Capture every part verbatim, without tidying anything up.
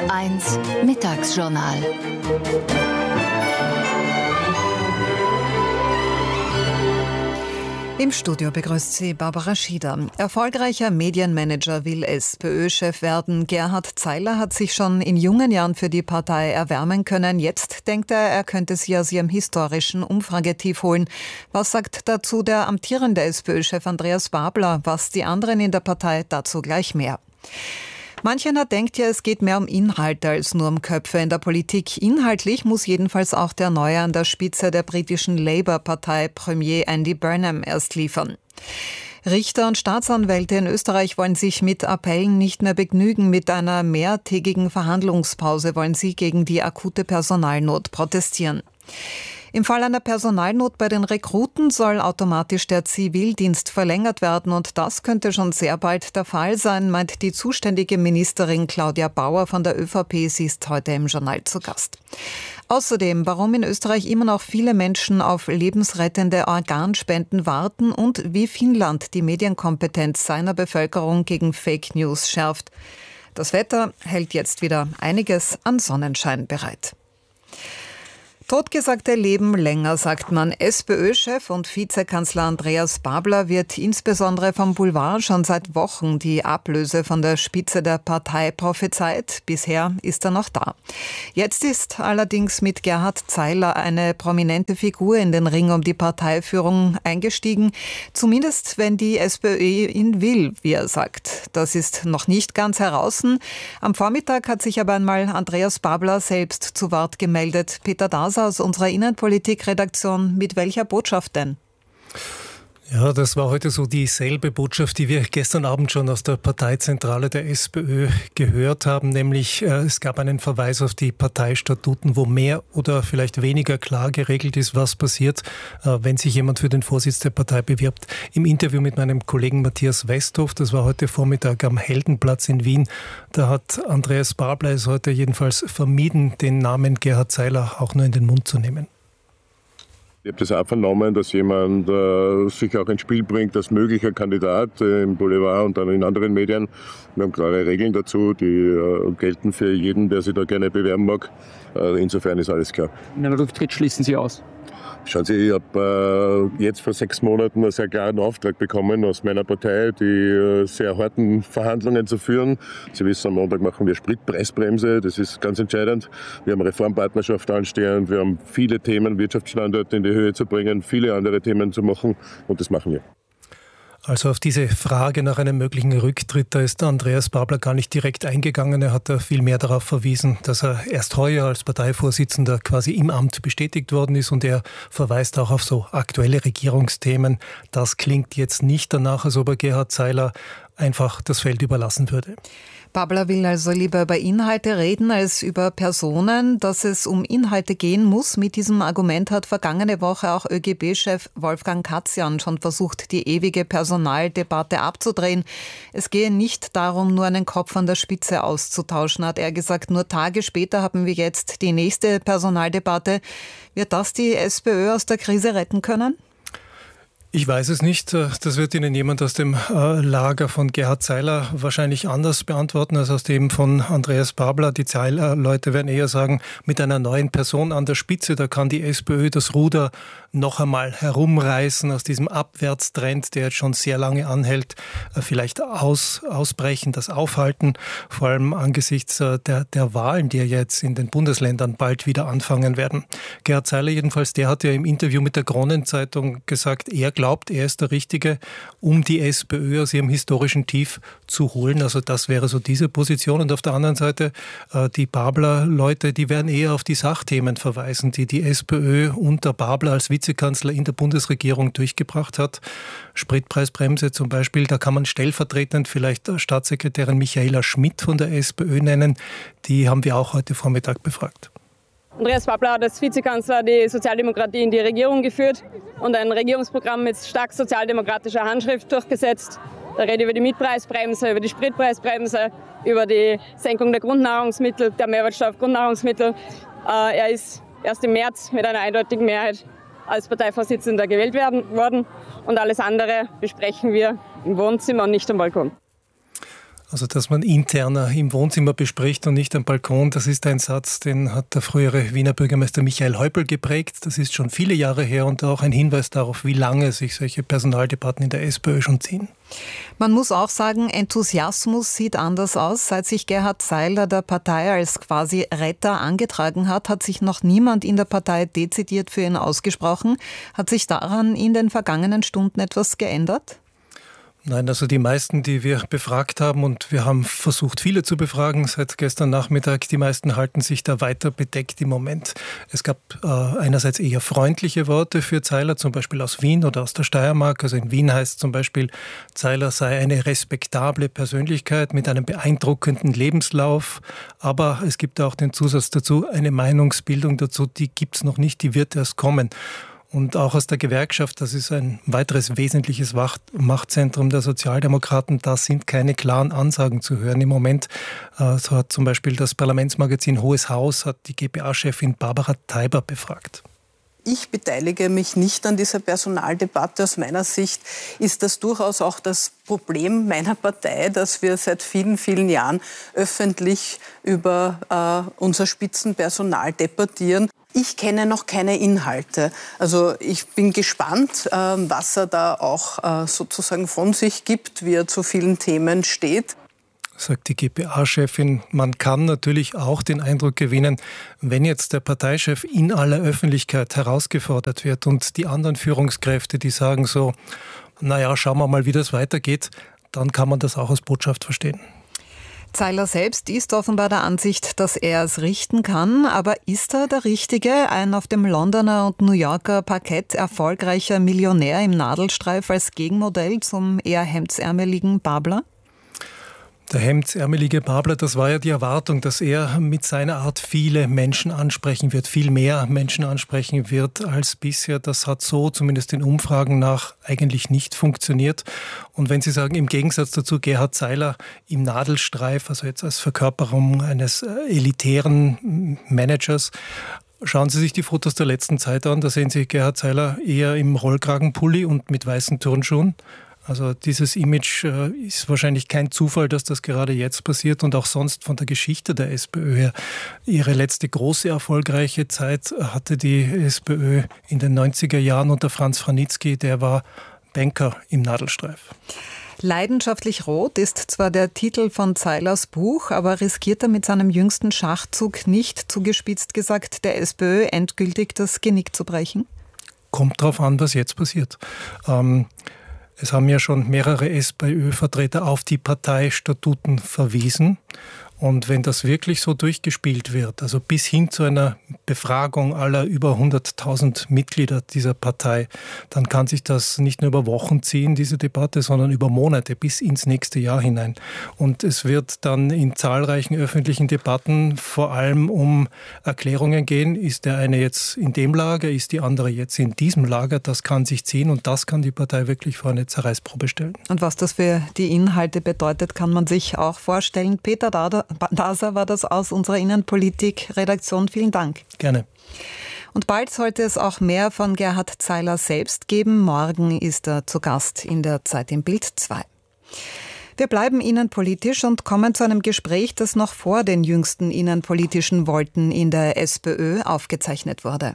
eins Mittagsjournal. Im Studio begrüßt sie Barbara Schieder. Erfolgreicher Medienmanager will SPÖ-Chef werden. Gerhard Zeiler hat sich schon in jungen Jahren für die Partei erwärmen können. Jetzt denkt er, er könnte sie aus ihrem historischen Umfragetief holen. Was sagt dazu der amtierende SPÖ-Chef Andreas Babler? Was die anderen in der Partei? Dazu gleich mehr. Manch einer denkt ja, es geht mehr um Inhalte als nur um Köpfe in der Politik. Inhaltlich muss jedenfalls auch der Neue an der Spitze der britischen Labour-Partei, Premier Andy Burnham, erst liefern. Richter und Staatsanwälte in Österreich wollen sich mit Appellen nicht mehr begnügen. Mit einer mehrtägigen Verhandlungspause wollen sie gegen die akute Personalnot protestieren. Im Fall einer Personalnot bei den Rekruten soll automatisch der Zivildienst verlängert werden und das könnte schon sehr bald der Fall sein, meint die zuständige Ministerin Claudia Bauer von der ÖVP. Sie ist heute im Journal zu Gast. Außerdem, warum in Österreich immer noch viele Menschen auf lebensrettende Organspenden warten und wie Finnland die Medienkompetenz seiner Bevölkerung gegen Fake News schärft. Das Wetter hält jetzt wieder einiges an Sonnenschein bereit. Totgesagte leben länger, sagt man. SPÖ-Chef und Vizekanzler Andreas Babler wird insbesondere vom Boulevard schon seit Wochen die Ablöse von der Spitze der Partei prophezeit. Bisher ist er noch da. Jetzt ist allerdings mit Gerhard Zeiler eine prominente Figur in den Ring um die Parteiführung eingestiegen. Zumindest wenn die SPÖ ihn will, wie er sagt. Das ist noch nicht ganz heraus. Am Vormittag hat sich aber einmal Andreas Babler selbst zu Wort gemeldet. Peter Daser aus unserer Innenpolitik-Redaktion. Mit welcher Botschaft denn? Ja, das war heute so dieselbe Botschaft, die wir gestern Abend schon aus der Parteizentrale der SPÖ gehört haben, nämlich äh, es gab einen Verweis auf die Parteistatuten, wo mehr oder vielleicht weniger klar geregelt ist, was passiert, äh, wenn sich jemand für den Vorsitz der Partei bewirbt. Im Interview mit meinem Kollegen Matthias Westhoff, das war heute Vormittag am Heldenplatz in Wien, da hat Andreas Babler es heute jedenfalls vermieden, den Namen Gerhard Zeiler auch nur in den Mund zu nehmen. Ich habe das auch vernommen, dass jemand äh, sich auch ins Spiel bringt als möglicher Kandidat äh, im Boulevard und dann in anderen Medien. Wir haben klare Regeln dazu, die äh, gelten für jeden, der sich da gerne bewerben mag. Äh, insofern ist alles klar. In einem Rücktritt schließen Sie aus? Schauen Sie, ich habe äh, jetzt vor sechs Monaten einen sehr klaren Auftrag bekommen aus meiner Partei, die äh, sehr harten Verhandlungen zu führen. Sie wissen, am Montag machen wir Spritpreisbremse, das ist ganz entscheidend. Wir haben Reformpartnerschaft anstehend, wir haben viele Themen, Wirtschaftsstandorte in die Höhe zu bringen, viele andere Themen zu machen und das machen wir. Also auf diese Frage nach einem möglichen Rücktritt, da ist Andreas Babler gar nicht direkt eingegangen. Er hat da viel mehr darauf verwiesen, dass er erst heuer als Parteivorsitzender quasi im Amt bestätigt worden ist und er verweist auch auf so aktuelle Regierungsthemen. Das klingt jetzt nicht danach, als ob er Gerhard Zeiler einfach das Feld überlassen würde. Babler will also lieber über Inhalte reden als über Personen. Dass es um Inhalte gehen muss, mit diesem Argument hat vergangene Woche auch ÖGB-Chef Wolfgang Katzian schon versucht, die ewige Personaldebatte abzudrehen. Es gehe nicht darum, nur einen Kopf an der Spitze auszutauschen, hat er gesagt. Nur Tage später haben wir jetzt die nächste Personaldebatte. Wird das die SPÖ aus der Krise retten können? Ich weiß es nicht. Das wird Ihnen jemand aus dem Lager von Gerhard Zeiler wahrscheinlich anders beantworten als aus dem von Andreas Babler. Die Zeiler-Leute werden eher sagen, mit einer neuen Person an der Spitze, da kann die SPÖ das Ruder noch einmal herumreißen, aus diesem Abwärtstrend, der jetzt schon sehr lange anhält, vielleicht aus, ausbrechen, das aufhalten, vor allem angesichts der, der Wahlen, die ja jetzt in den Bundesländern bald wieder anfangen werden. Gerhard Zeiler jedenfalls, der hat ja im Interview mit der Kronenzeitung gesagt, er glaubt, er ist der Richtige, um die SPÖ aus ihrem historischen Tief zu holen. Also das wäre so diese Position. Und auf der anderen Seite, die Babler-Leute, die werden eher auf die Sachthemen verweisen, die die SPÖ unter Babler als Vizekanzler in der Bundesregierung durchgebracht hat. Spritpreisbremse zum Beispiel, da kann man stellvertretend vielleicht Staatssekretärin Michaela Schmidt von der SPÖ nennen. Die haben wir auch heute Vormittag befragt. Andreas Babler hat als Vizekanzler die Sozialdemokratie in die Regierung geführt und ein Regierungsprogramm mit stark sozialdemokratischer Handschrift durchgesetzt. Da rede ich über die Mietpreisbremse, über die Spritpreisbremse, über die Senkung der Grundnahrungsmittel, der Mehrwertsteuer auf Grundnahrungsmittel. Er ist erst im März mit einer eindeutigen Mehrheit als Parteivorsitzender gewählt werden, worden und alles andere besprechen wir im Wohnzimmer und nicht am Balkon. Also, dass man interner im Wohnzimmer bespricht und nicht am Balkon, das ist ein Satz, den hat der frühere Wiener Bürgermeister Michael Häupl geprägt. Das ist schon viele Jahre her und auch ein Hinweis darauf, wie lange sich solche Personaldebatten in der SPÖ schon ziehen. Man muss auch sagen, Enthusiasmus sieht anders aus. Seit sich Gerhard Zeiler der Partei als quasi Retter angetragen hat, hat sich noch niemand in der Partei dezidiert für ihn ausgesprochen. Hat sich daran in den vergangenen Stunden etwas geändert? Nein, also die meisten, die wir befragt haben, und wir haben versucht, viele zu befragen seit gestern Nachmittag, die meisten halten sich da weiter bedeckt im Moment. Es gab äh, einerseits eher freundliche Worte für Zeiler, zum Beispiel aus Wien oder aus der Steiermark. Also in Wien heißt zum Beispiel, Zeiler sei eine respektable Persönlichkeit mit einem beeindruckenden Lebenslauf. Aber es gibt auch den Zusatz dazu, eine Meinungsbildung dazu, die gibt es noch nicht, die wird erst kommen. Und auch aus der Gewerkschaft, das ist ein weiteres wesentliches Machtzentrum der Sozialdemokraten, da sind keine klaren Ansagen zu hören im Moment. So hat zum Beispiel das Parlamentsmagazin Hohes Haus, hat die G B A-Chefin Barbara Teiber befragt. Ich beteilige mich nicht an dieser Personaldebatte. Aus meiner Sicht ist das durchaus auch das Problem meiner Partei, dass wir seit vielen, vielen Jahren öffentlich über äh, unser Spitzenpersonal debattieren. Ich kenne noch keine Inhalte. Also ich bin gespannt, äh, was er da auch äh, sozusagen von sich gibt, wie er zu vielen Themen steht. Sagt die G B A-Chefin, man kann natürlich auch den Eindruck gewinnen, wenn jetzt der Parteichef in aller Öffentlichkeit herausgefordert wird und die anderen Führungskräfte, die sagen so, naja, schauen wir mal, wie das weitergeht, dann kann man das auch als Botschaft verstehen. Zeiler selbst ist offenbar der Ansicht, dass er es richten kann. Aber ist er der Richtige, ein auf dem Londoner und New Yorker Parkett erfolgreicher Millionär im Nadelstreif als Gegenmodell zum eher hemdsärmeligen Babler? Der hemdsärmelige Babler, das war ja die Erwartung, dass er mit seiner Art viele Menschen ansprechen wird, viel mehr Menschen ansprechen wird als bisher. Das hat so zumindest den Umfragen nach eigentlich nicht funktioniert. Und wenn Sie sagen, im Gegensatz dazu Gerhard Zeiler im Nadelstreif, also jetzt als Verkörperung eines elitären Managers, schauen Sie sich die Fotos der letzten Zeit an. Da sehen Sie Gerhard Zeiler eher im Rollkragenpulli und mit weißen Turnschuhen. Also dieses Image äh, ist wahrscheinlich kein Zufall, dass das gerade jetzt passiert und auch sonst von der Geschichte der SPÖ her. Ihre letzte große erfolgreiche Zeit hatte die SPÖ in den neunziger Jahren unter Franz Franitzky, der war Banker im Nadelstreif. Leidenschaftlich rot ist zwar der Titel von Zeilers Buch, aber riskiert er mit seinem jüngsten Schachzug nicht, zugespitzt gesagt, der SPÖ endgültig das Genick zu brechen? Kommt drauf an, was jetzt passiert. Ähm, Es haben ja schon mehrere SPÖ-Vertreter auf die Parteistatuten verwiesen. Und wenn das wirklich so durchgespielt wird, also bis hin zu einer Befragung aller über hunderttausend Mitglieder dieser Partei, dann kann sich das nicht nur über Wochen ziehen, diese Debatte, sondern über Monate bis ins nächste Jahr hinein. Und es wird dann in zahlreichen öffentlichen Debatten vor allem um Erklärungen gehen. Ist der eine jetzt in dem Lager, ist die andere jetzt in diesem Lager? Das kann sich ziehen und das kann die Partei wirklich vor eine Zerreißprobe stellen. Und was das für die Inhalte bedeutet, kann man sich auch vorstellen. Peter Dader Daser war das aus unserer Innenpolitik-Redaktion. Vielen Dank. Gerne. Und bald sollte es auch mehr von Gerhard Zeiler selbst geben. Morgen ist er zu Gast in der Zeit im Bild zwei. Wir bleiben innenpolitisch und kommen zu einem Gespräch, das noch vor den jüngsten innenpolitischen Wolten in der SPÖ aufgezeichnet wurde.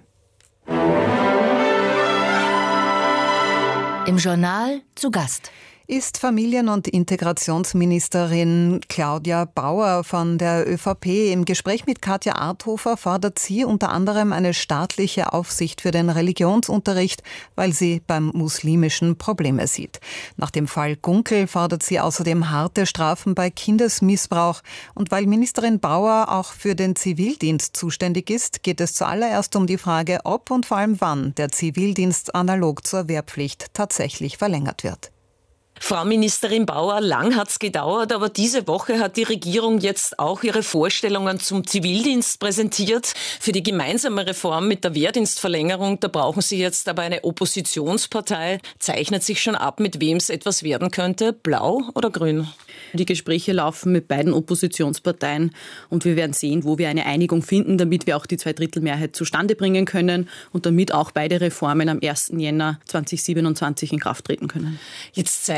Im Journal zu Gast ist Familien- und Integrationsministerin Claudia Bauer von der ÖVP. Im Gespräch mit Katja Arthofer fordert sie unter anderem eine staatliche Aufsicht für den Religionsunterricht, weil sie beim Muslimischen Probleme sieht. Nach dem Fall Gunkel fordert sie außerdem harte Strafen bei Kindesmissbrauch. Und weil Ministerin Bauer auch für den Zivildienst zuständig ist, geht es zuallererst um die Frage, ob und vor allem wann der Zivildienst analog zur Wehrpflicht tatsächlich verlängert wird. Frau Ministerin Bauer, lang hat's gedauert, aber diese Woche hat die Regierung jetzt auch ihre Vorstellungen zum Zivildienst präsentiert. Für die gemeinsame Reform mit der Wehrdienstverlängerung, da brauchen Sie jetzt aber eine Oppositionspartei. Zeichnet sich schon ab, mit wem es etwas werden könnte? Blau oder grün? Die Gespräche laufen mit beiden Oppositionsparteien und wir werden sehen, wo wir eine Einigung finden, damit wir auch die Zweidrittelmehrheit zustande bringen können und damit auch beide Reformen am ersten Jänner zweitausendsiebenundzwanzig in Kraft treten können. Jetzt zeigt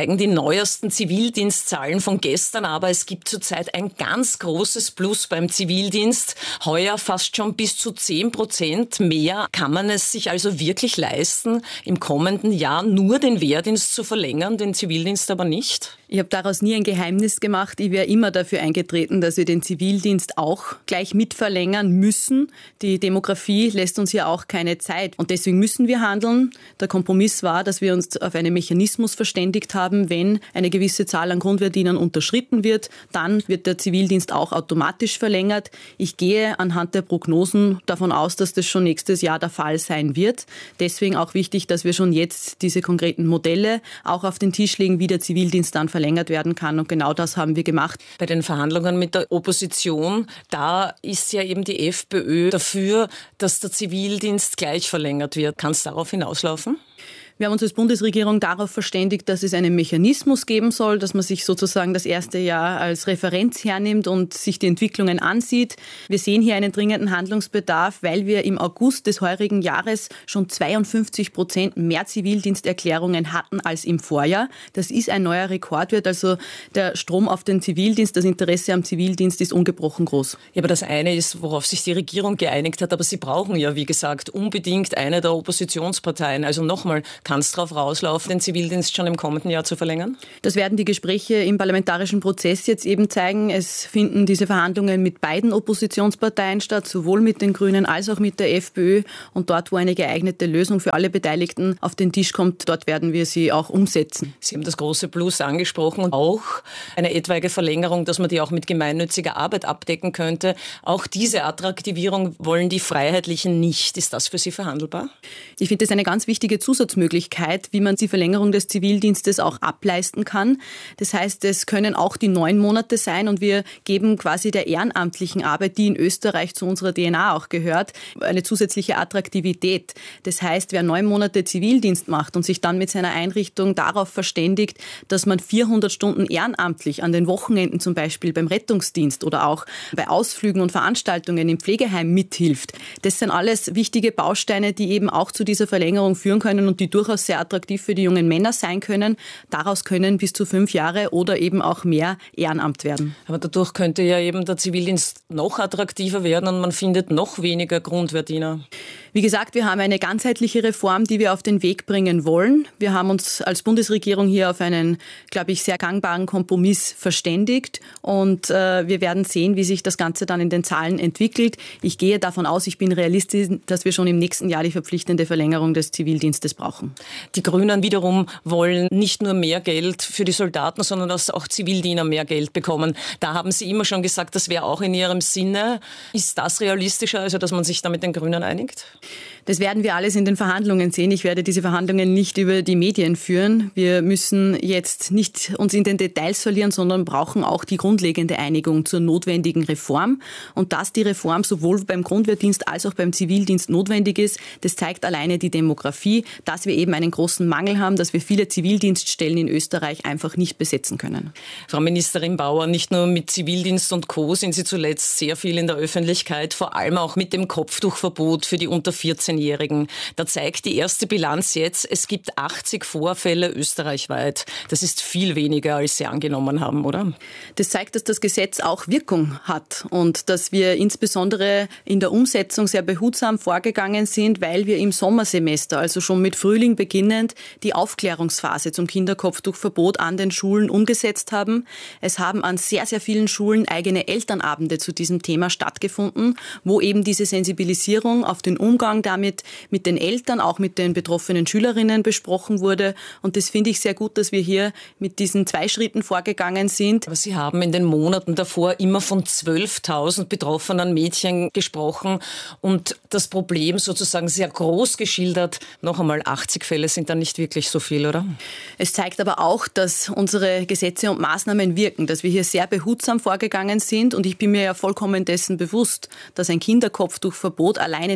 zeigen die neuesten Zivildienstzahlen von gestern, aber es gibt zurzeit ein ganz großes Plus beim Zivildienst. Heuer fast schon bis zu zehn Prozent mehr. Kann man es sich also wirklich leisten, im kommenden Jahr nur den Wehrdienst zu verlängern, den Zivildienst aber nicht? Ich habe daraus nie ein Geheimnis gemacht. Ich wäre immer dafür eingetreten, dass wir den Zivildienst auch gleich mit verlängern müssen. Die Demografie lässt uns ja auch keine Zeit. Und deswegen müssen wir handeln. Der Kompromiss war, dass wir uns auf einen Mechanismus verständigt haben. Wenn eine gewisse Zahl an Grundwehrdienern unterschritten wird, dann wird der Zivildienst auch automatisch verlängert. Ich gehe anhand der Prognosen davon aus, dass das schon nächstes Jahr der Fall sein wird. Deswegen auch wichtig, dass wir schon jetzt diese konkreten Modelle auch auf den Tisch legen, wie der Zivildienst dann verlängert werden kann. Und genau das haben wir gemacht. Bei den Verhandlungen mit der Opposition, da ist ja eben die FPÖ dafür, dass der Zivildienst gleich verlängert wird. Kann es darauf hinauslaufen? Wir haben uns als Bundesregierung darauf verständigt, dass es einen Mechanismus geben soll, dass man sich sozusagen das erste Jahr als Referenz hernimmt und sich die Entwicklungen ansieht. Wir sehen hier einen dringenden Handlungsbedarf, weil wir im August des heurigen Jahres schon zweiundfünfzig Prozent mehr Zivildiensterklärungen hatten als im Vorjahr. Das ist ein neuer Rekordwert. Also der Strom auf den Zivildienst, das Interesse am Zivildienst ist ungebrochen groß. Ja, aber das eine ist, worauf sich die Regierung geeinigt hat, aber sie brauchen ja, wie gesagt, unbedingt eine der Oppositionsparteien. Also nochmal, kann es darauf rauslaufen, den Zivildienst schon im kommenden Jahr zu verlängern? Das werden die Gespräche im parlamentarischen Prozess jetzt eben zeigen. Es finden diese Verhandlungen mit beiden Oppositionsparteien statt, sowohl mit den Grünen als auch mit der FPÖ. Und dort, wo eine geeignete Lösung für alle Beteiligten auf den Tisch kommt, dort werden wir sie auch umsetzen. Sie haben das große Plus angesprochen und auch eine etwaige Verlängerung, dass man die auch mit gemeinnütziger Arbeit abdecken könnte. Auch diese Attraktivierung wollen die Freiheitlichen nicht. Ist das für Sie verhandelbar? Ich finde das eine ganz wichtige Zusatzmöglichkeit, wie man die Verlängerung des Zivildienstes auch ableisten kann. Das heißt, es können auch die neun Monate sein und wir geben quasi der ehrenamtlichen Arbeit, die in Österreich zu unserer D N A auch gehört, eine zusätzliche Attraktivität. Das heißt, wer neun Monate Zivildienst macht und sich dann mit seiner Einrichtung darauf verständigt, dass man vierhundert Stunden ehrenamtlich an den Wochenenden zum Beispiel beim Rettungsdienst oder auch bei Ausflügen und Veranstaltungen im Pflegeheim mithilft. Das sind alles wichtige Bausteine, die eben auch zu dieser Verlängerung führen können und die durchaus sehr attraktiv für die jungen Männer sein können. Daraus können bis zu fünf Jahre oder eben auch mehr Ehrenamt werden. Aber dadurch könnte ja eben der Zivildienst noch attraktiver werden und man findet noch weniger Grundwehrdiener. Wie gesagt, wir haben eine ganzheitliche Reform, die wir auf den Weg bringen wollen. Wir haben uns als Bundesregierung hier auf einen, glaube ich, sehr gangbaren Kompromiss verständigt und äh, wir werden sehen, wie sich das Ganze dann in den Zahlen entwickelt. Ich gehe davon aus, ich bin realistisch, dass wir schon im nächsten Jahr die verpflichtende Verlängerung des Zivildienstes brauchen. Die Grünen wiederum wollen nicht nur mehr Geld für die Soldaten, sondern dass auch Zivildiener mehr Geld bekommen. Da haben Sie immer schon gesagt, das wäre auch in Ihrem Sinne. Ist das realistischer, also dass man sich da mit den Grünen einigt? Das werden wir alles in den Verhandlungen sehen. Ich werde diese Verhandlungen nicht über die Medien führen. Wir müssen jetzt nicht uns in den Details verlieren, sondern brauchen auch die grundlegende Einigung zur notwendigen Reform. Und dass die Reform sowohl beim Grundwehrdienst als auch beim Zivildienst notwendig ist, das zeigt alleine die Demografie, dass wir eben einen großen Mangel haben, dass wir viele Zivildienststellen in Österreich einfach nicht besetzen können. Frau Ministerin Bauer, nicht nur mit Zivildienst und Co. sind Sie zuletzt sehr viel in der Öffentlichkeit, vor allem auch mit dem Kopftuchverbot für die unter vierzehnjährigen. Da zeigt die erste Bilanz jetzt, es gibt achtzig Vorfälle österreichweit. Das ist viel weniger, als Sie angenommen haben, oder? Das zeigt, dass das Gesetz auch Wirkung hat und dass wir insbesondere in der Umsetzung sehr behutsam vorgegangen sind, weil wir im Sommersemester, also schon mit Frühling beginnend, die Aufklärungsphase zum Kinderkopftuchverbot an den Schulen umgesetzt haben. Es haben an sehr, sehr vielen Schulen eigene Elternabende zu diesem Thema stattgefunden, wo eben diese Sensibilisierung auf den Umgang damit mit den Eltern, auch mit den betroffenen Schülerinnen besprochen wurde. Und das finde ich sehr gut, dass wir hier mit diesen zwei Schritten vorgegangen sind. Aber Sie haben in den Monaten davor immer von zwölftausend betroffenen Mädchen gesprochen und das Problem sozusagen sehr groß geschildert. Noch einmal, achtzig Fälle sind dann nicht wirklich so viel, oder? Es zeigt aber auch, dass unsere Gesetze und Maßnahmen wirken, dass wir hier sehr behutsam vorgegangen sind. Und ich bin mir ja vollkommen dessen bewusst, dass ein Kinderkopftuchverbot alleine noch nicht das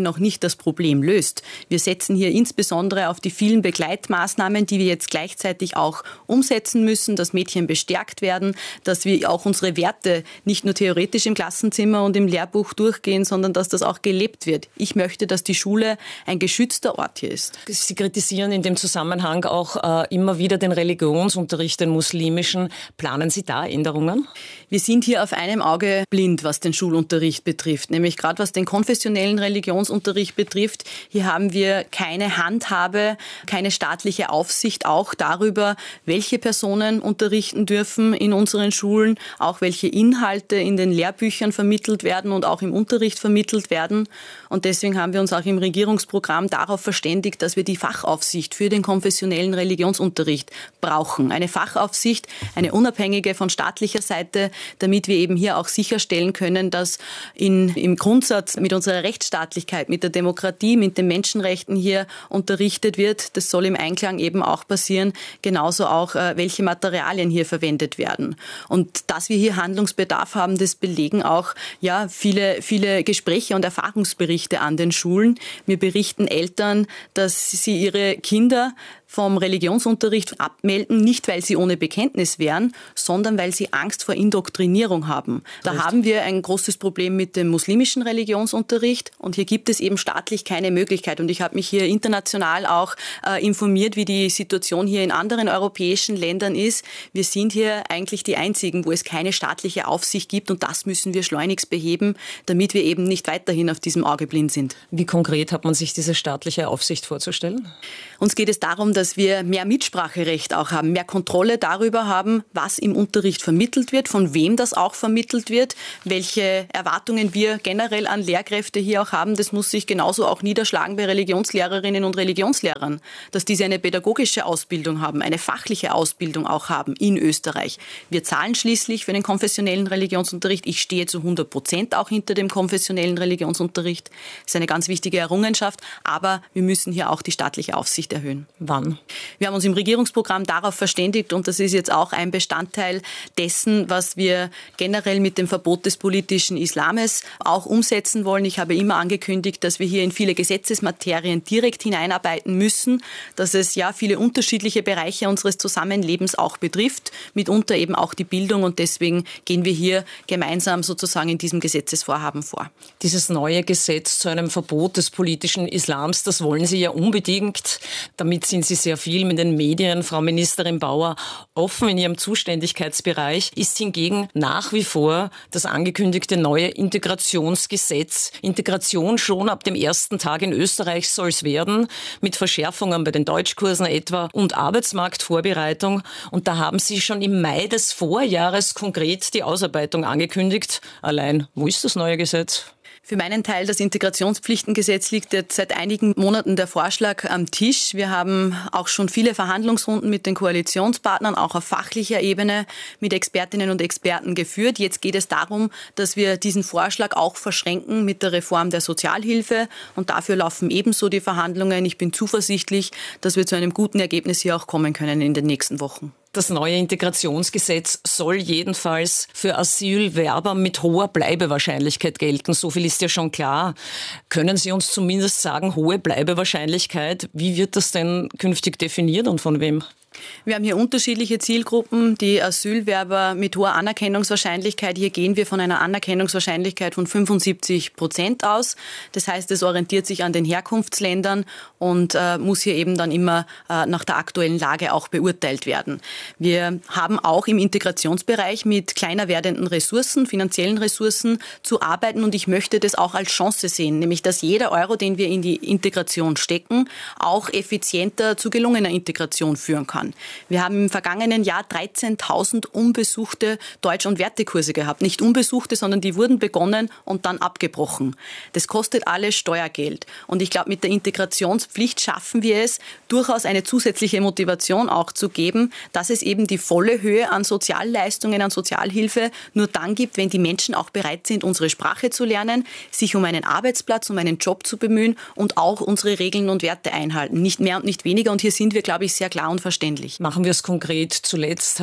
das Problem löst. Wir setzen hier insbesondere auf die vielen Begleitmaßnahmen, die wir jetzt gleichzeitig auch umsetzen müssen, dass Mädchen bestärkt werden, dass wir auch unsere Werte nicht nur theoretisch im Klassenzimmer und im Lehrbuch durchgehen, sondern dass das auch gelebt wird. Ich möchte, dass die Schule ein geschützter Ort hier ist. Sie kritisieren in dem Zusammenhang auch äh, immer wieder den Religionsunterricht, den muslimischen. Planen Sie da Änderungen? Wir sind hier auf einem Auge blind, was den Schulunterricht betrifft, nämlich gerade was den konfessionellen Religionsunterricht betrifft. Hier haben wir keine Handhabe, keine staatliche Aufsicht auch darüber, welche Personen unterrichten dürfen in unseren Schulen, auch welche Inhalte in den Lehrbüchern vermittelt werden und auch im Unterricht vermittelt werden. Und deswegen haben wir uns auch im Regierungsprogramm darauf verständigt, dass wir die Fachaufsicht für den konfessionellen Religionsunterricht brauchen. Eine Fachaufsicht, eine unabhängige von staatlicher Seite, damit wir eben hier auch sicherstellen können, dass in, im Grundsatz mit unserer Rechtsstaatlichkeit, mit der Demokratie, mit den Menschenrechten hier unterrichtet wird. Das soll im Einklang eben auch passieren, genauso auch, äh, welche Materialien hier verwendet werden. Und dass wir hier Handlungsbedarf haben, das belegen auch ja, viele, viele Gespräche und Erfahrungsberichte an den Schulen. Mir berichten Eltern, dass sie ihre Kinder vom Religionsunterricht abmelden, nicht weil sie ohne Bekenntnis wären, sondern weil sie Angst vor Indoktrinierung haben. Da Echt? haben wir ein großes Problem mit dem muslimischen Religionsunterricht und hier gibt es eben staatlich keine Möglichkeit. Und ich habe mich hier international auch äh, informiert, wie die Situation hier in anderen europäischen Ländern ist. Wir sind hier eigentlich die Einzigen, wo es keine staatliche Aufsicht gibt und das müssen wir schleunigst beheben, damit wir eben nicht weiterhin auf diesem Auge blind sind. Wie konkret hat man sich diese staatliche Aufsicht vorzustellen? Uns geht es darum, dass wir mehr Mitspracherecht auch haben, mehr Kontrolle darüber haben, was im Unterricht vermittelt wird, von wem das auch vermittelt wird, welche Erwartungen wir generell an Lehrkräfte hier auch haben. Das muss sich genauso auch niederschlagen bei Religionslehrerinnen und Religionslehrern, dass diese eine pädagogische Ausbildung haben, eine fachliche Ausbildung auch haben in Österreich. Wir zahlen schließlich für den konfessionellen Religionsunterricht. Ich stehe zu hundert Prozent auch hinter dem konfessionellen Religionsunterricht. Das ist eine ganz wichtige Errungenschaft, aber wir müssen hier auch die staatliche Aufsicht erhöhen. Wann? Wir haben uns im Regierungsprogramm darauf verständigt und das ist jetzt auch ein Bestandteil dessen, was wir generell mit dem Verbot des politischen Islames auch umsetzen wollen. Ich habe immer angekündigt, dass wir hier in viele Gesetzesmaterien direkt hineinarbeiten müssen, dass es ja viele unterschiedliche Bereiche unseres Zusammenlebens auch betrifft, mitunter eben auch die Bildung und deswegen gehen wir hier gemeinsam sozusagen in diesem Gesetzesvorhaben vor. Dieses neue Gesetz zu einem Verbot des politischen Islams, das wollen Sie ja unbedingt. Damit sind Sie sehr viel mit den Medien, Frau Ministerin Bauer, offen in Ihrem Zuständigkeitsbereich. Ist hingegen nach wie vor das angekündigte neue Integrationsgesetz. Integration schon ab dem ersten Tag in Österreich soll es werden, mit Verschärfungen bei den Deutschkursen etwa und Arbeitsmarktvorbereitung. Und da haben Sie schon im Mai des Vorjahres konkret die Ausarbeitung angekündigt. Allein, wo ist das neue Gesetz? Für meinen Teil, das Integrationspflichtengesetz, liegt jetzt seit einigen Monaten der Vorschlag am Tisch. Wir haben auch schon viele Verhandlungsrunden mit den Koalitionspartnern, auch auf fachlicher Ebene mit Expertinnen und Experten geführt. Jetzt geht es darum, dass wir diesen Vorschlag auch verschränken mit der Reform der Sozialhilfe. Und dafür laufen ebenso die Verhandlungen. Ich bin zuversichtlich, dass wir zu einem guten Ergebnis hier auch kommen können in den nächsten Wochen. Das neue Integrationsgesetz soll jedenfalls für Asylwerber mit hoher Bleibewahrscheinlichkeit gelten. So viel ist ja schon klar. Können Sie uns zumindest sagen, hohe Bleibewahrscheinlichkeit, wie wird das denn künftig definiert und von wem? Wir haben hier unterschiedliche Zielgruppen, die Asylwerber mit hoher Anerkennungswahrscheinlichkeit. Hier gehen wir von einer Anerkennungswahrscheinlichkeit von fünfundsiebzig Prozent aus. Das heißt, es orientiert sich an den Herkunftsländern und äh, muss hier eben dann immer äh, nach der aktuellen Lage auch beurteilt werden. Wir haben auch im Integrationsbereich mit kleiner werdenden Ressourcen, finanziellen Ressourcen zu arbeiten und ich möchte das auch als Chance sehen, nämlich dass jeder Euro, den wir in die Integration stecken, auch effizienter zu gelungener Integration führen kann. Wir haben im vergangenen Jahr dreizehntausend unbesuchte Deutsch- und Wertekurse gehabt. Nicht unbesuchte, sondern die wurden begonnen und dann abgebrochen. Das kostet alles Steuergeld. Und ich glaube, mit der Integrationspflicht schaffen wir es, durchaus eine zusätzliche Motivation auch zu geben, dass es eben die volle Höhe an Sozialleistungen, an Sozialhilfe nur dann gibt, wenn die Menschen auch bereit sind, unsere Sprache zu lernen, sich um einen Arbeitsplatz, um einen Job zu bemühen und auch unsere Regeln und Werte einhalten. Nicht mehr und nicht weniger. Und hier sind wir, glaube ich, sehr klar und verständlich. Machen wir es konkret. Zuletzt hat es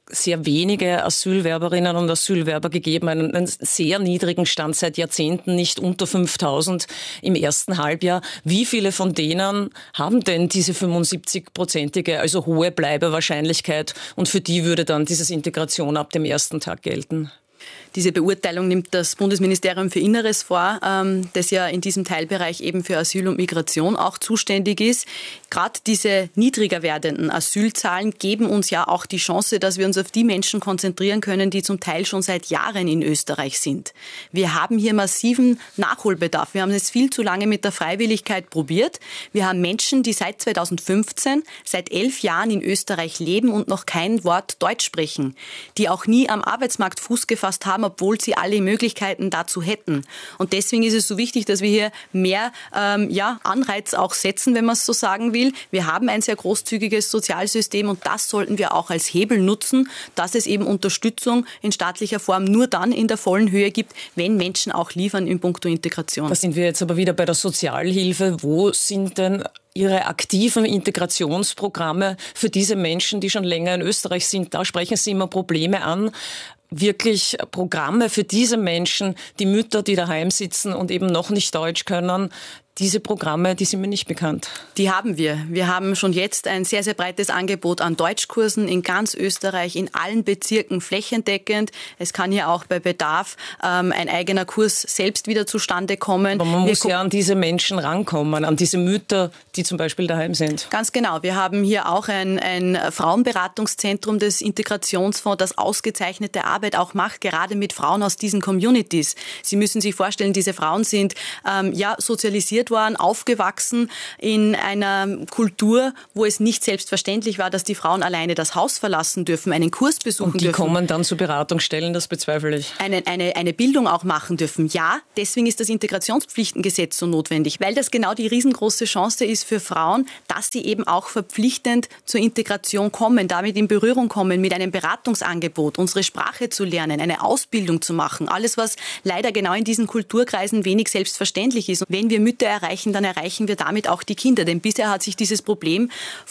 sehr wenige Asylwerberinnen und Asylwerber gegeben, einen, einen sehr niedrigen Stand seit Jahrzehnten, nicht unter fünftausend im ersten Halbjahr. Wie viele von denen haben denn diese fünfundsiebzig-prozentige, also hohe Bleibewahrscheinlichkeit, und für die würde dann dieses Integration ab dem ersten Tag gelten? Diese Beurteilung nimmt das Bundesministerium für Inneres vor, ähm, das ja in diesem Teilbereich eben für Asyl und Migration auch zuständig ist. Gerade diese niedriger werdenden Asylzahlen geben uns ja auch die Chance, dass wir uns auf die Menschen konzentrieren können, die zum Teil schon seit Jahren in Österreich sind. Wir haben hier massiven Nachholbedarf. Wir haben es viel zu lange mit der Freiwilligkeit probiert. Wir haben Menschen, die seit zweitausendfünfzehn, seit elf Jahren in Österreich leben und noch kein Wort Deutsch sprechen, die auch nie am Arbeitsmarkt Fuß gefasst haben, obwohl sie alle Möglichkeiten dazu hätten. Und deswegen ist es so wichtig, dass wir hier mehr ähm, ja, Anreiz auch setzen, wenn man es so sagen will. Wir haben ein sehr großzügiges Sozialsystem und das sollten wir auch als Hebel nutzen, dass es eben Unterstützung in staatlicher Form nur dann in der vollen Höhe gibt, wenn Menschen auch liefern in puncto Integration. Da sind wir jetzt aber wieder bei der Sozialhilfe. Wo sind denn Ihre aktiven Integrationsprogramme für diese Menschen, die schon länger in Österreich sind? Da sprechen Sie immer Probleme an. Wirklich Programme für diese Menschen, die Mütter, die daheim sitzen und eben noch nicht Deutsch können, diese Programme, die sind mir nicht bekannt. Die haben wir. Wir haben schon jetzt ein sehr, sehr breites Angebot an Deutschkursen in ganz Österreich, in allen Bezirken flächendeckend. Es kann hier auch bei Bedarf ähm, ein eigener Kurs selbst wieder zustande kommen. Aber man wir muss ja an diese Menschen rankommen, an diese Mütter, die zum Beispiel daheim sind. Ganz genau. Wir haben hier auch ein, ein Frauenberatungszentrum des Integrationsfonds, das ausgezeichnete Arbeit auch macht, gerade mit Frauen aus diesen Communities. Sie müssen sich vorstellen, diese Frauen sind ähm, ja sozialisiert waren, aufgewachsen in einer Kultur, wo es nicht selbstverständlich war, dass die Frauen alleine das Haus verlassen dürfen, einen Kurs besuchen dürfen. Und die dürfen. kommen dann zu Beratungsstellen, das bezweifle ich. Eine, eine, eine Bildung auch machen dürfen. Ja, deswegen ist das Integrationspflichtengesetz so notwendig, weil das genau die riesengroße Chance ist für Frauen, dass sie eben auch verpflichtend zur Integration kommen, damit in Berührung kommen mit einem Beratungsangebot, unsere Sprache zu lernen, eine Ausbildung zu machen. Alles, was leider genau in diesen Kulturkreisen wenig selbstverständlich ist. Und wenn wir Mütter erreichen, dann erreichen wir damit auch die Kinder. Denn bisher hat sich dieses Problem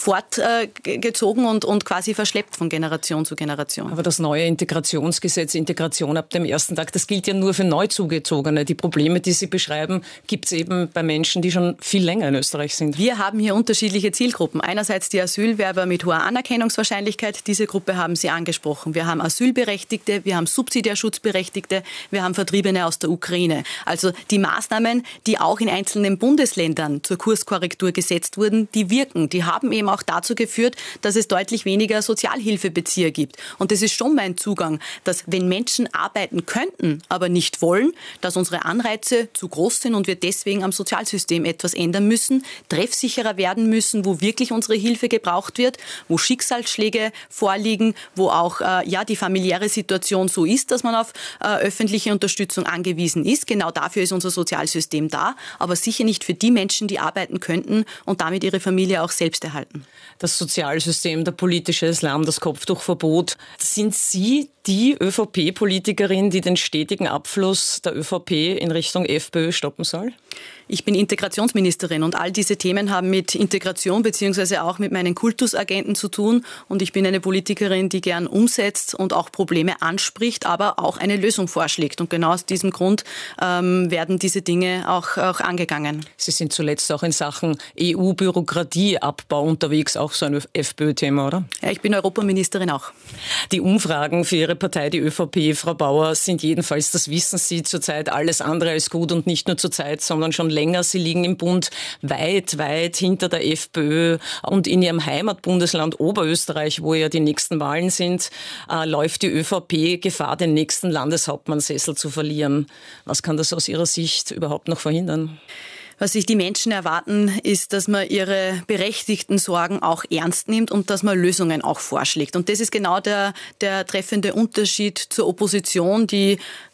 fortgezogen äh, und, und quasi verschleppt von Generation zu Generation. Aber das neue Integrationsgesetz, Integration ab dem ersten Tag, das gilt ja nur für Neuzugezogene. Die Probleme, die Sie beschreiben, gibt es eben bei Menschen, die schon viel länger in Österreich sind. Wir haben hier unterschiedliche Zielgruppen. Einerseits die Asylwerber mit hoher Anerkennungswahrscheinlichkeit. Diese Gruppe haben Sie angesprochen. Wir haben Asylberechtigte, wir haben Subsidiarschutzberechtigte, wir haben Vertriebene aus der Ukraine. Also die Maßnahmen, die auch in einzelnen Bundesländern zur Kurskorrektur gesetzt wurden, die wirken. Die haben eben auch dazu geführt, dass es deutlich weniger Sozialhilfebezieher gibt. Und das ist schon mein Zugang, dass wenn Menschen arbeiten könnten, aber nicht wollen, dass unsere Anreize zu groß sind und wir deswegen am Sozialsystem etwas ändern müssen, treffsicherer werden müssen, wo wirklich unsere Hilfe gebraucht wird, wo Schicksalsschläge vorliegen, wo auch äh, ja, die familiäre Situation so ist, dass man auf äh, öffentliche Unterstützung angewiesen ist. Genau dafür ist unser Sozialsystem da, aber sicher nicht für die Menschen, die arbeiten könnten und damit ihre Familie auch selbst erhalten. Das Sozialsystem, der politische Islam, das Kopftuchverbot. Sind Sie die ÖVP-Politikerin, die den stetigen Abfluss der ÖVP in Richtung FPÖ stoppen soll? Ich bin Integrationsministerin und all diese Themen haben mit Integration bzw. auch mit meinen Kultusagenten zu tun. Und ich bin eine Politikerin, die gern umsetzt und auch Probleme anspricht, aber auch eine Lösung vorschlägt. Und genau aus diesem Grund ähm, werden diese Dinge auch, auch angegangen. Sie sind zuletzt auch in Sachen E U-Bürokratieabbau unterwegs, auch so ein FPÖ-Thema, oder? Ja, ich bin Europaministerin auch. Die Umfragen für Ihre Partei, die ÖVP, Frau Bauer, sind jedenfalls, das wissen Sie, zurzeit alles andere als gut und nicht nur zurzeit, sondern schon länger. Sie liegen im Bund weit, weit hinter der FPÖ und in Ihrem Heimatbundesland Oberösterreich, wo ja die nächsten Wahlen sind, äh, läuft die ÖVP Gefahr, den nächsten Landeshauptmannsessel zu verlieren. Was kann das aus Ihrer Sicht überhaupt noch verhindern? Was sich die Menschen erwarten, ist, dass man ihre berechtigten Sorgen auch ernst nimmt und dass man Lösungen auch vorschlägt. Und das ist genau der, der treffende Unterschied zur Opposition, die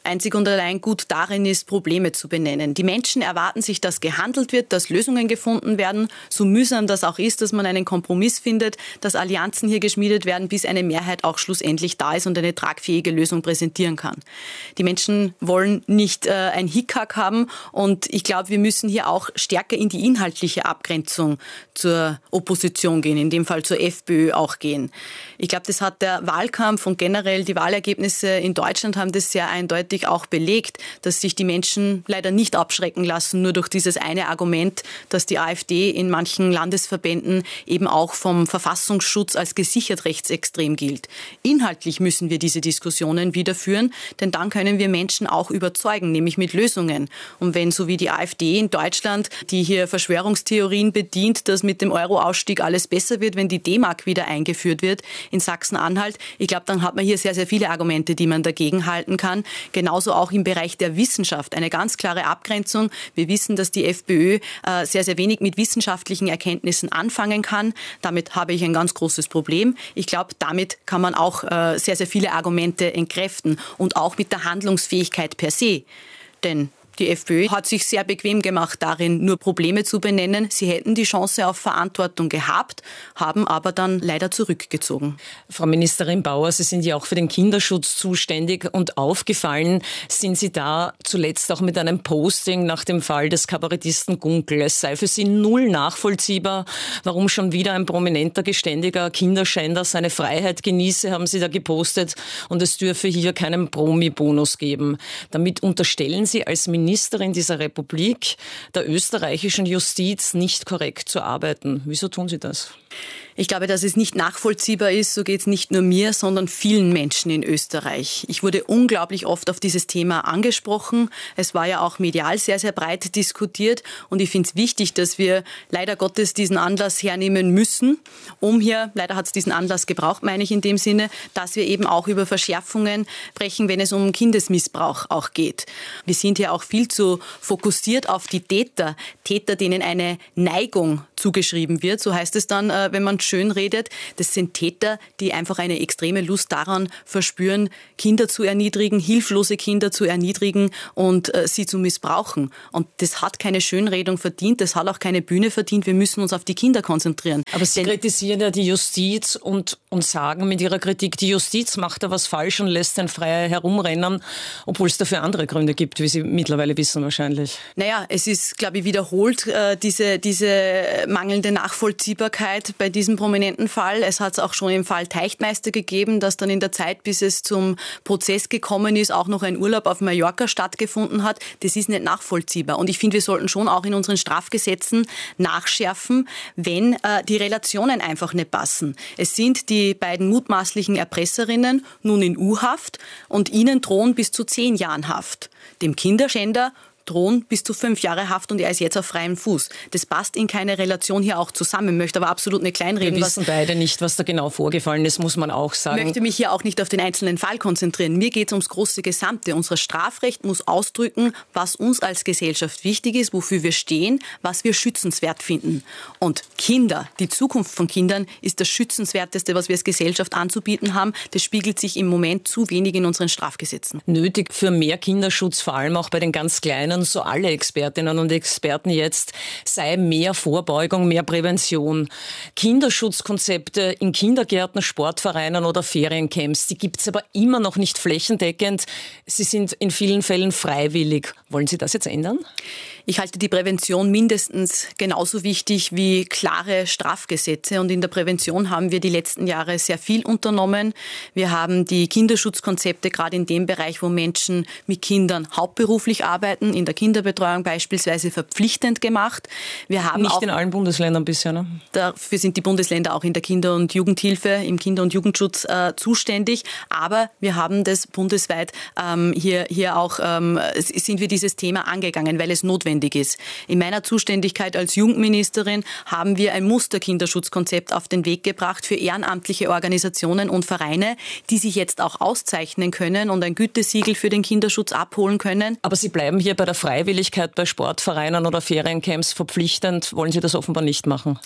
einzig und allein gut darin ist, Probleme zu benennen. Die Menschen erwarten sich, dass gehandelt wird, dass Lösungen gefunden werden, so mühsam das auch ist, dass man einen Kompromiss findet, dass Allianzen hier geschmiedet werden, bis eine Mehrheit auch schlussendlich da ist und eine tragfähige Lösung präsentieren kann. Die Menschen wollen nicht äh, ein Hickhack haben und ich glaube, wir müssen hier auch stärker in die inhaltliche Abgrenzung zur Opposition gehen, in dem Fall zur FPÖ auch gehen. Ich glaube, das hat der Wahlkampf und generell die Wahlergebnisse in Deutschland haben das sehr eindeutig auch belegt, dass sich die Menschen leider nicht abschrecken lassen, nur durch dieses eine Argument, dass die AfD in manchen Landesverbänden eben auch vom Verfassungsschutz als gesichert rechtsextrem gilt. Inhaltlich müssen wir diese Diskussionen wieder führen, denn dann können wir Menschen auch überzeugen, nämlich mit Lösungen. Und wenn so wie die AfD in Deutschland, die hier Verschwörungstheorien bedient, dass mit dem Euro-Ausstieg alles besser wird, wenn die D-Mark wieder eingeführt wird in Sachsen-Anhalt, ich glaube, dann hat man hier sehr, sehr viele Argumente, die man dagegen halten kann. Genauso auch im Bereich der Wissenschaft. Eine ganz klare Abgrenzung. Wir wissen, dass die FPÖ äh, sehr, sehr wenig mit wissenschaftlichen Erkenntnissen anfangen kann. Damit habe ich ein ganz großes Problem. Ich glaube, damit kann man auch äh, sehr, sehr viele Argumente entkräften und auch mit der Handlungsfähigkeit per se. Denn die FPÖ hat sich sehr bequem gemacht darin, nur Probleme zu benennen. Sie hätten die Chance auf Verantwortung gehabt, haben aber dann leider zurückgezogen. Frau Ministerin Bauer, Sie sind ja auch für den Kinderschutz zuständig und aufgefallen sind Sie da zuletzt auch mit einem Posting nach dem Fall des Kabarettisten Gunkel. Es sei für Sie null nachvollziehbar, warum schon wieder ein prominenter, geständiger Kinderschänder seine Freiheit genieße, haben Sie da gepostet, und es dürfe hier keinen Promi-Bonus geben. Damit unterstellen Sie als Ministerin Ministerin dieser Republik der österreichischen Justiz nicht korrekt zu arbeiten. Wieso tun Sie das? Ich glaube, dass es nicht nachvollziehbar ist, so geht es nicht nur mir, sondern vielen Menschen in Österreich. Ich wurde unglaublich oft auf dieses Thema angesprochen. Es war ja auch medial sehr, sehr breit diskutiert. Und ich finde es wichtig, dass wir leider Gottes diesen Anlass hernehmen müssen, um hier, leider hat es diesen Anlass gebraucht, meine ich in dem Sinne, dass wir eben auch über Verschärfungen sprechen, wenn es um Kindesmissbrauch auch geht. Wir sind ja auch viel zu fokussiert auf die Täter, Täter, denen eine Neigung zugeschrieben wird, so heißt es dann, wenn man schön redet. Das sind Täter, die einfach eine extreme Lust daran verspüren, Kinder zu erniedrigen, hilflose Kinder zu erniedrigen und äh, sie zu missbrauchen. Und das hat keine Schönredung verdient, das hat auch keine Bühne verdient. Wir müssen uns auf die Kinder konzentrieren. Aber Sie Denn kritisieren ja die Justiz und, und sagen mit Ihrer Kritik, die Justiz macht da was falsch und lässt den frei herumrennen, obwohl es dafür andere Gründe gibt, wie Sie mittlerweile wissen wahrscheinlich. Naja, es ist, glaube ich, wiederholt äh, diese, diese mangelnde Nachvollziehbarkeit bei diesem prominenten Fall. Es hat es auch schon im Fall Teichtmeister gegeben, dass dann in der Zeit, bis es zum Prozess gekommen ist, auch noch ein Urlaub auf Mallorca stattgefunden hat. Das ist nicht nachvollziehbar. Und ich finde, wir sollten schon auch in unseren Strafgesetzen nachschärfen, wenn äh, die Relationen einfach nicht passen. Es sind die beiden mutmaßlichen Erpresserinnen nun in U-Haft und ihnen drohen bis zu zehn Jahren Haft. Dem Kinderschänder drohen bis zu fünf Jahre Haft und er ist jetzt auf freiem Fuß. Das passt in keine Relation hier auch zusammen. Ich möchte aber absolut nicht kleinreden. Wir wissen beide nicht, was da genau vorgefallen ist, muss man auch sagen. Ich möchte mich hier auch nicht auf den einzelnen Fall konzentrieren. Mir geht es ums große Gesamte. Unser Strafrecht muss ausdrücken, was uns als Gesellschaft wichtig ist, wofür wir stehen, was wir schützenswert finden. Und Kinder, die Zukunft von Kindern, ist das Schützenswerteste, was wir als Gesellschaft anzubieten haben. Das spiegelt sich im Moment zu wenig in unseren Strafgesetzen. Nötig für mehr Kinderschutz, vor allem auch bei den ganz Kleinen, so alle Expertinnen und Experten jetzt, sei mehr Vorbeugung, mehr Prävention. Kinderschutzkonzepte in Kindergärten, Sportvereinen oder Feriencamps, die gibt es aber immer noch nicht flächendeckend. Sie sind in vielen Fällen freiwillig. Wollen Sie das jetzt ändern? Ich halte die Prävention mindestens genauso wichtig wie klare Strafgesetze. Und in der Prävention haben wir die letzten Jahre sehr viel unternommen. Wir haben die Kinderschutzkonzepte gerade in dem Bereich, wo Menschen mit Kindern hauptberuflich arbeiten, in der Kinderbetreuung beispielsweise verpflichtend gemacht. Wir haben Nicht auch, in allen Bundesländern bisher, ne? Dafür sind die Bundesländer auch in der Kinder- und Jugendhilfe, im Kinder- und Jugendschutz äh, zuständig. Aber wir haben das bundesweit ähm, hier, hier auch, ähm, sind wir dieses Thema angegangen, weil es notwendig ist. In meiner Zuständigkeit als Jugendministerin haben wir ein Musterkinderschutzkonzept auf den Weg gebracht für ehrenamtliche Organisationen und Vereine, die sich jetzt auch auszeichnen können und ein Gütesiegel für den Kinderschutz abholen können. Aber Sie bleiben hier bei der Freiwilligkeit bei Sportvereinen oder Feriencamps verpflichtend. Wollen Sie das offenbar nicht machen?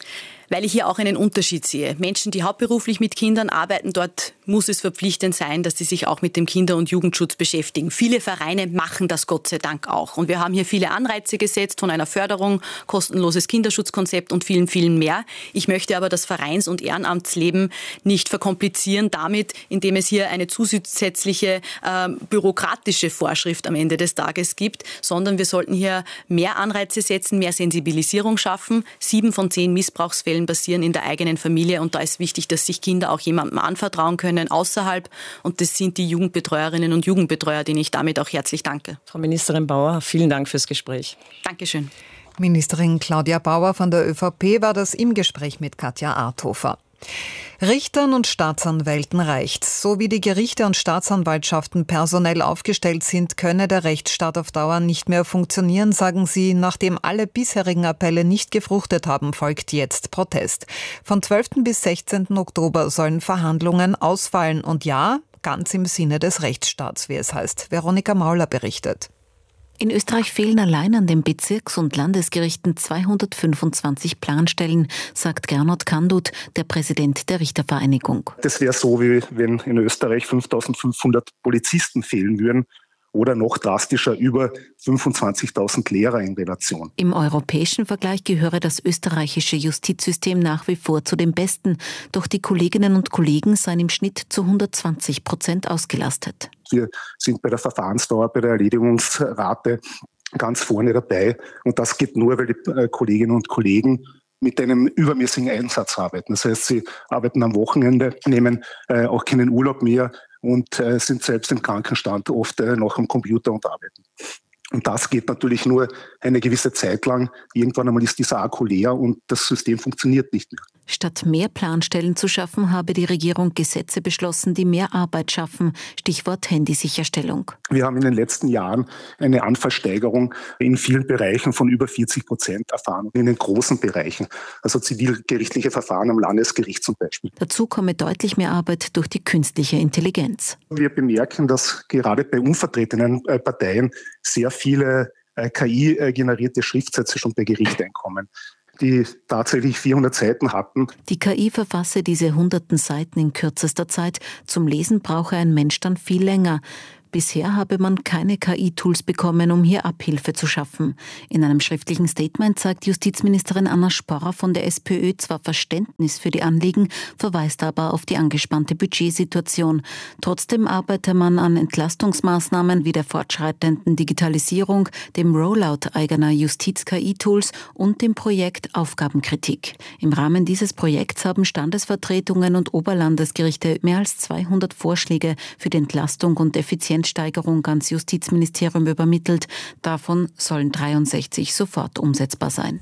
weil ich hier auch einen Unterschied sehe. Menschen, die hauptberuflich mit Kindern arbeiten, dort muss es verpflichtend sein, dass sie sich auch mit dem Kinder- und Jugendschutz beschäftigen. Viele Vereine machen das Gott sei Dank auch. Und wir haben hier viele Anreize gesetzt von einer Förderung, kostenloses Kinderschutzkonzept und vielen, vielen mehr. Ich möchte aber das Vereins- und Ehrenamtsleben nicht verkomplizieren damit, indem es hier eine zusätzliche äh, bürokratische Vorschrift am Ende des Tages gibt, sondern wir sollten hier mehr Anreize setzen, mehr Sensibilisierung schaffen. Sieben von zehn Missbrauchsfällen basieren in der eigenen Familie und da ist wichtig, dass sich Kinder auch jemandem anvertrauen können außerhalb und das sind die Jugendbetreuerinnen und Jugendbetreuer, denen ich damit auch herzlich danke. Frau Ministerin Bauer, vielen Dank fürs Gespräch. Dankeschön. Ministerin Claudia Bauer von der ÖVP war das im Gespräch mit Katja Arthofer. Richtern und Staatsanwälten reicht's. So wie die Gerichte und Staatsanwaltschaften personell aufgestellt sind, könne der Rechtsstaat auf Dauer nicht mehr funktionieren, sagen sie. Nachdem alle bisherigen Appelle nicht gefruchtet haben, folgt jetzt Protest. Von zwölften bis sechzehnten Oktober sollen Verhandlungen ausfallen. Und ja, ganz im Sinne des Rechtsstaats, wie es heißt. Veronika Mauler berichtet. In Österreich fehlen allein an den Bezirks- und Landesgerichten zweihundertfünfundzwanzig Planstellen, sagt Gernot Kandut, der Präsident der Richtervereinigung. Das wäre so, wie wenn in Österreich fünftausendfünfhundert Polizisten fehlen würden. Oder noch drastischer über fünfundzwanzigtausend Lehrer in Relation. Im europäischen Vergleich gehöre das österreichische Justizsystem nach wie vor zu den besten. Doch die Kolleginnen und Kollegen seien im Schnitt zu hundertzwanzig Prozent ausgelastet. Wir sind bei der Verfahrensdauer, bei der Erledigungsrate ganz vorne dabei. Und das geht nur, weil die Kolleginnen und Kollegen mit einem übermäßigen Einsatz arbeiten. Das heißt, sie arbeiten am Wochenende, nehmen äh, auch keinen Urlaub mehr und äh, sind selbst im Krankenstand oft äh, noch am Computer und arbeiten. Und das geht natürlich nur eine gewisse Zeit lang. Irgendwann einmal ist dieser Akku leer und das System funktioniert nicht mehr. Statt mehr Planstellen zu schaffen, habe die Regierung Gesetze beschlossen, die mehr Arbeit schaffen. Stichwort Handysicherstellung. Wir haben in den letzten Jahren eine Anfallssteigerung in vielen Bereichen von über vierzig Prozent erfahren. In den großen Bereichen, also zivilgerichtliche Verfahren am Landesgericht zum Beispiel. Dazu komme deutlich mehr Arbeit durch die künstliche Intelligenz. Wir bemerken, dass gerade bei unvertretenen Parteien sehr viele K I-generierte Schriftsätze schon bei Gericht einkommen, die tatsächlich vierhundert Seiten hatten. Die K I verfasse diese hunderten Seiten in kürzester Zeit. Zum Lesen brauche ein Mensch dann viel länger. Bisher habe man keine K I-Tools bekommen, um hier Abhilfe zu schaffen. In einem schriftlichen Statement zeigt Justizministerin Anna Sporrer von der SPÖ zwar Verständnis für die Anliegen, verweist aber auf die angespannte Budgetsituation. Trotzdem arbeite man an Entlastungsmaßnahmen wie der fortschreitenden Digitalisierung, dem Rollout eigener Justiz-K I-Tools und dem Projekt Aufgabenkritik. Im Rahmen dieses Projekts haben Standesvertretungen und Oberlandesgerichte mehr als zweihundert Vorschläge für die Entlastung und Effizienzsteigerung ans Justizministerium übermittelt. Davon sollen dreiundsechzig sofort umsetzbar sein.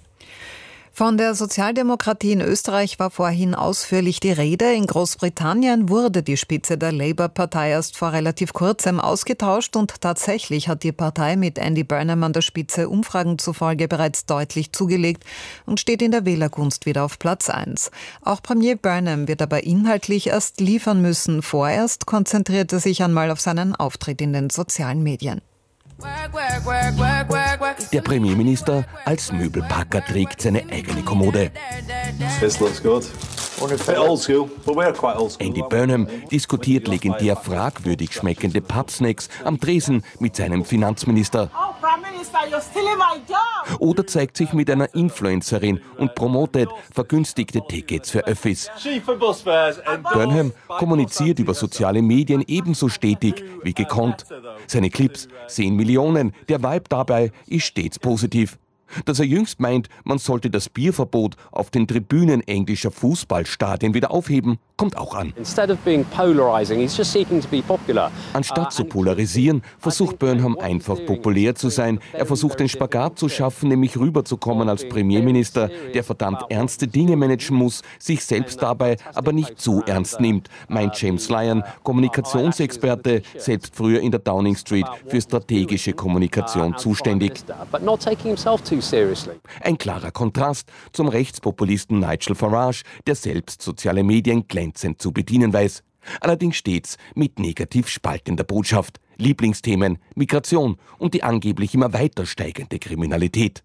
Von der Sozialdemokratie in Österreich war vorhin ausführlich die Rede. In Großbritannien wurde die Spitze der Labour-Partei erst vor relativ kurzem ausgetauscht und tatsächlich hat die Partei mit Andy Burnham an der Spitze Umfragen zufolge bereits deutlich zugelegt und steht in der Wählergunst wieder auf Platz eins. Auch Premier Burnham wird aber inhaltlich erst liefern müssen. Vorerst konzentriert er sich einmal auf seinen Auftritt in den sozialen Medien. Der Premierminister als Möbelpacker trägt seine eigene Kommode. This looks good. Bit old school, but we're quite old school. Andy Burnham diskutiert legendär fragwürdig schmeckende Pubsnacks am Tresen mit seinem Finanzminister. Oder zeigt sich mit einer Influencerin und promotet vergünstigte Tickets für Öffis. Burnham kommuniziert über soziale Medien ebenso stetig wie gekonnt. Seine Clips sehen Millionen, der Vibe dabei ist stets positiv. Dass er jüngst meint, man sollte das Bierverbot auf den Tribünen englischer Fußballstadien wieder aufheben, kommt auch an. Anstatt zu polarisieren, versucht Burnham einfach populär zu sein. Er versucht den Spagat zu schaffen, nämlich rüberzukommen als Premierminister, der verdammt ernste Dinge managen muss, sich selbst dabei aber nicht zu ernst nimmt, meint James Lyon, Kommunikationsexperte, selbst früher in der Downing Street für strategische Kommunikation zuständig. Ein klarer Kontrast zum Rechtspopulisten Nigel Farage, der selbst soziale Medien glänzend zu bedienen weiß. Allerdings stets mit negativ spaltender Botschaft. Lieblingsthemen, Migration und die angeblich immer weiter steigende Kriminalität.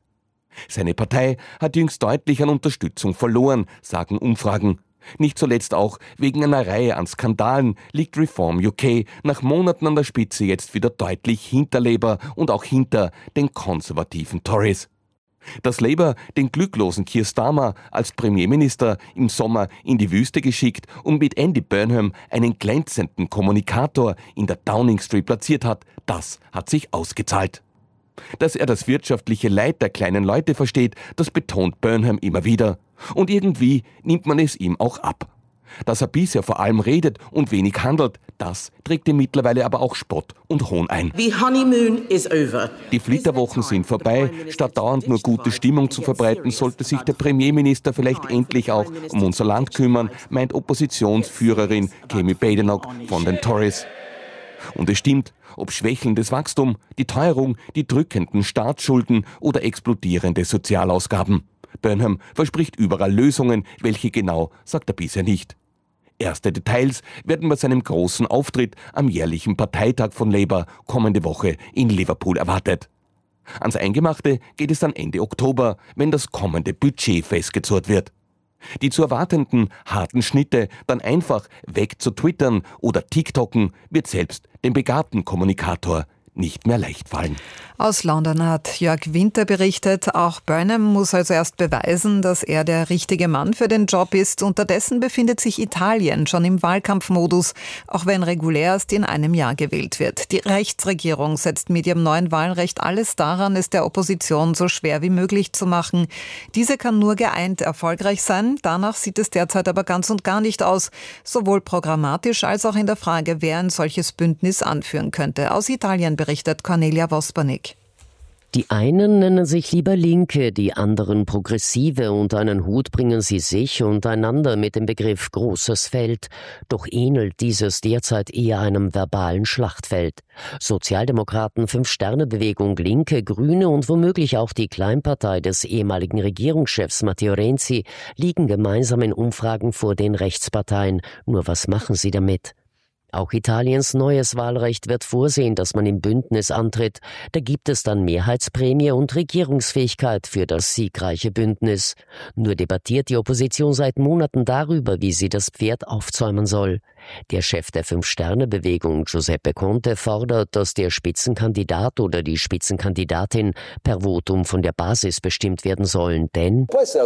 Seine Partei hat jüngst deutlich an Unterstützung verloren, sagen Umfragen. Nicht zuletzt auch wegen einer Reihe an Skandalen liegt Reform U K nach Monaten an der Spitze jetzt wieder deutlich hinter Labour und auch hinter den konservativen Tories. Dass Labour den glücklosen Keir Starmer als Premierminister im Sommer in die Wüste geschickt und mit Andy Burnham einen glänzenden Kommunikator in der Downing Street platziert hat, das hat sich ausgezahlt. Dass er das wirtschaftliche Leid der kleinen Leute versteht, das betont Burnham immer wieder. Und irgendwie nimmt man es ihm auch ab. Dass er bisher vor allem redet und wenig handelt, das trägt ihm mittlerweile aber auch Spott und Hohn ein. The honeymoon is over. Die Flitterwochen sind vorbei. Statt dauernd nur gute Stimmung zu verbreiten, sollte sich der Premierminister vielleicht endlich auch um unser Land kümmern, meint Oppositionsführerin Kemi Badenoch von den Tories. Und es stimmt, ob schwächelndes Wachstum, die Teuerung, die drückenden Staatsschulden oder explodierende Sozialausgaben. Burnham verspricht überall Lösungen, welche genau, sagt er bisher nicht. Erste Details werden bei seinem großen Auftritt am jährlichen Parteitag von Labour kommende Woche in Liverpool erwartet. Ans Eingemachte geht es dann Ende Oktober, wenn das kommende Budget festgezurrt wird. Die zu erwartenden harten Schnitte dann einfach weg zu twittern oder TikToken wird selbst dem begabten Kommunikator nicht mehr leicht fallen. Aus London hat Jörg Winter berichtet, auch Burnham muss also erst beweisen, dass er der richtige Mann für den Job ist. Unterdessen befindet sich Italien schon im Wahlkampfmodus, auch wenn regulär erst in einem Jahr gewählt wird. Die Rechtsregierung setzt mit ihrem neuen Wahlrecht alles daran, es der Opposition so schwer wie möglich zu machen. Diese kann nur geeint erfolgreich sein. Danach sieht es derzeit aber ganz und gar nicht aus, sowohl programmatisch als auch in der Frage, wer ein solches Bündnis anführen könnte. Aus Italien berichtet Cornelia Vospanik. Die einen nennen sich lieber Linke, die anderen Progressive. Unter einen Hut bringen sie sich und einander mit dem Begriff großes Feld. Doch ähnelt dieses derzeit eher einem verbalen Schlachtfeld. Sozialdemokraten, Fünf-Sterne-Bewegung, Linke, Grüne und womöglich auch die Kleinpartei des ehemaligen Regierungschefs Matteo Renzi liegen gemeinsam in Umfragen vor den Rechtsparteien. Nur was machen sie damit? Auch Italiens neues Wahlrecht wird vorsehen, dass man im Bündnis antritt. Da gibt es dann Mehrheitsprämie und Regierungsfähigkeit für das siegreiche Bündnis. Nur debattiert die Opposition seit Monaten darüber, wie sie das Pferd aufzäumen soll. Der Chef der Fünf-Sterne-Bewegung, Giuseppe Conte, fordert, dass der Spitzenkandidat oder die Spitzenkandidatin per Votum von der Basis bestimmt werden sollen, denn